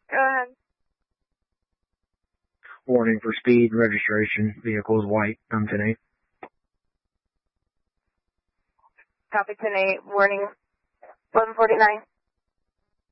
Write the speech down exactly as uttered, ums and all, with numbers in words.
Go ahead. Warning for speed, registration, vehicle is white, I'm ten eight. Copy ten eight, warning eleven forty-nine.